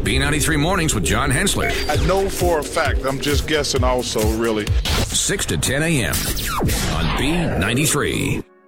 B93 Mornings with John Hensler. I know for a fact. I'm just guessing also, really. 6 to 10 a.m. on B93.